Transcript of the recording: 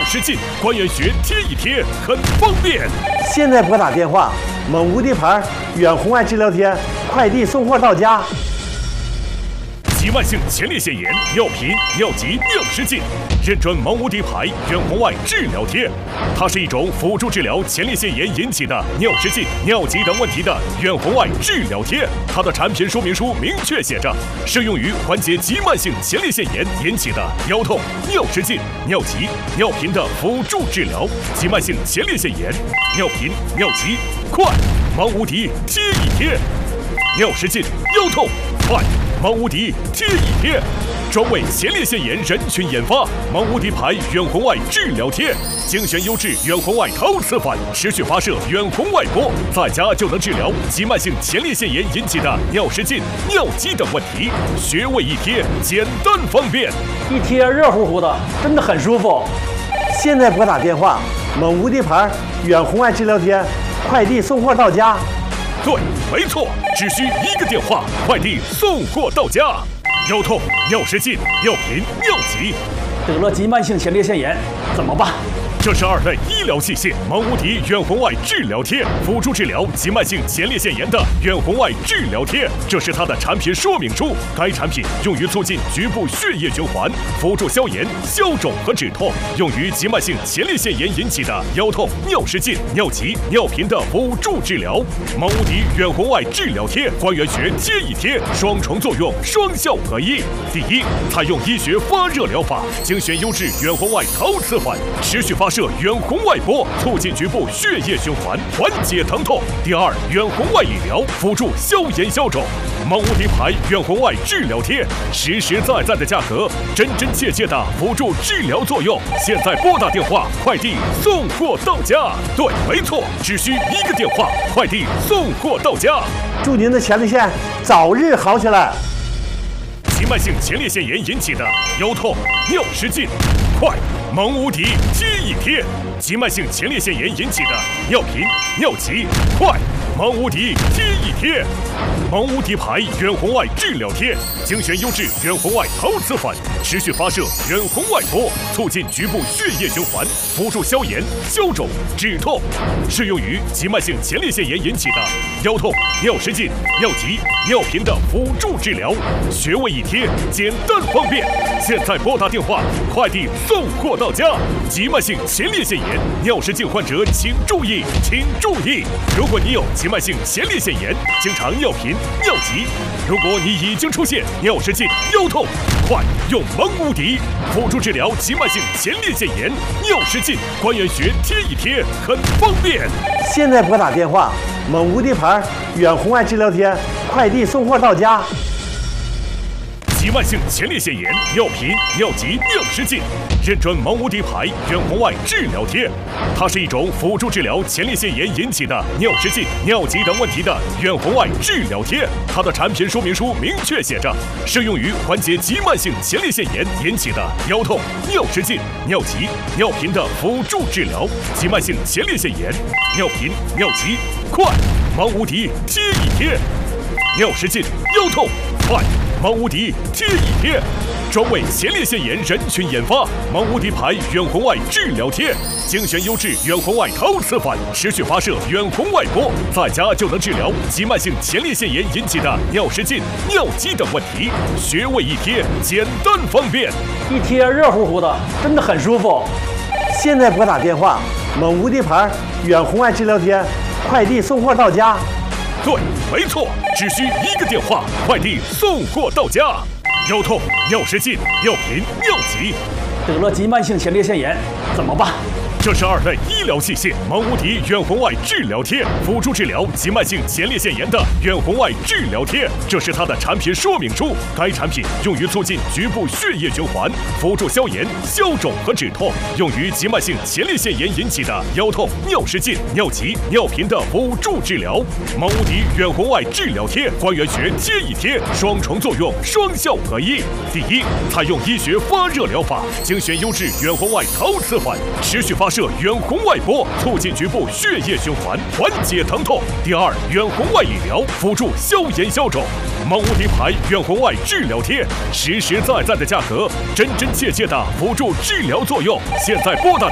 时进，关元穴贴一贴，很方便。 现在拨打电话，蒙无敌牌远红外治疗贴，快递送货到家。 急慢性前列腺炎、尿频、尿急、尿失禁，认准蒙无敌牌远红外治疗贴。它是一种辅助治疗前列腺炎引起的尿失禁、尿急等问题的远红外治疗贴。它的产品说明书明确写着，适用于缓解急慢性前列腺炎引起的腰痛、尿失禁、尿急、尿频的辅助治疗。急慢性前列腺炎、尿频、尿急，快！蒙无敌贴一贴。尿失禁、腰痛，快！蒙无敌贴一贴，专为前列腺炎人群研发。蒙无敌牌远红外治疗贴，精选优质远红外陶瓷反持续发射远红外波，在家就能治疗急慢性前列腺炎引起的尿失禁、尿急等问题。穴位一贴，简单方便， 一贴热乎乎的，真的很舒服。 现在拨打电话，蒙无敌牌远红外治疗贴，快递送货到家。 对，没错，只需一个电话，快递送货到家。腰痛、尿失禁、尿频、尿急， 得了急慢性前列腺炎怎么办？ 这是2类医疗器械蒙无敌远红外治疗贴，辅助治疗急慢性前列腺炎的远红外治疗贴。这是它的产品说明书。该产品用于促进局部血液循环，辅助消炎、消肿和止痛，用于急慢性前列腺炎引起的腰痛、尿失禁、尿急、尿频的辅助治疗。蒙无敌远红外治疗贴，关元穴贴一贴，双重作用，双效合一。第一，采用医学发热疗法，精选优质远红外陶瓷环，持续发射远红外波，促进局部血液循环，缓解疼痛。第二，远红外理疗，辅助消炎消肿。蒙无敌牌远红外治疗贴，实实在在的价格，真真切切的辅助治疗作用。现在拨打电话，快递送货到家。对，没错，只需一个电话，快递送货到家。 祝您的前列腺早日好起来。 急慢性前列腺炎引起的腰痛、尿失禁，快！蒙无敌贴一贴。急慢性前列腺炎引起的尿频、尿急，快！蒙无敌贴一贴。蒙无敌牌远红外治疗贴，精选优质远红外陶瓷反持续发射远红外波，促进局部血液循环，辅助消炎、消肿、止痛，适用于急慢性前列腺炎引起的腰痛、尿失禁、尿急、尿频的辅助治疗。穴位一贴，简单方便。现在拨打电话，快递送货到家。急慢性前列腺炎、尿失禁患者请注意，请注意！如果你有急慢性前列腺炎，经常尿频、尿急，如果你已经出现尿失禁、腰痛，快用蒙无敌辅助治疗急慢性前列腺炎、尿失禁，关元穴贴一贴，很方便。 现在拨打电话，蒙无敌牌远红外治疗贴，快递送货到家。 急慢性前列腺炎、尿频、尿急、尿失禁，认准蒙无敌牌远红外治疗贴。它是一种辅助治疗前列腺炎引起的尿失禁、尿急等问题的远红外治疗贴。它的产品说明书明确写着，适用于缓解急慢性前列腺炎引起的腰痛、尿失禁、尿急、尿频的辅助治疗。急慢性前列腺炎、尿频、尿急，快！蒙无敌贴一贴。尿失禁、腰痛，快！蒙无敌贴一贴，专为前列腺炎人群研发。蒙无敌牌远红外治疗贴，精选优质远红外陶瓷反持续发射远红外波，在家就能治疗急慢性前列腺炎引起的尿失禁、尿急等问题。穴位一贴，简单方便， 一贴热乎乎的，真的很舒服。 现在拨打电话，蒙无敌牌远红外治疗贴，快递送货到家。 对，没错，只需一个电话，快递送货到家。腰痛、尿失禁、尿频、尿急， 得了急慢性前列腺炎怎么办？ 这是2类医疗器械蒙无敌远红外治疗贴，辅助治疗急慢性前列腺炎的远红外治疗贴。这是它的产品说明书。该产品用于促进局部血液循环，辅助消炎、消肿和止痛，用于急慢性前列腺炎引起的腰痛、尿失禁、尿急、尿频的辅助治疗。蒙无敌远红外治疗贴，关元穴贴一贴，双重作用，双效合一。第一，采用医学发热疗法，精选优质远红外陶瓷环，持续发射远红外波，促进局部血液循环，缓解疼痛。第二，远红外理疗，辅助消炎消肿。蒙无敌牌远红外治疗贴，实实在在的价格，真真切切的辅助治疗作用。现在拨打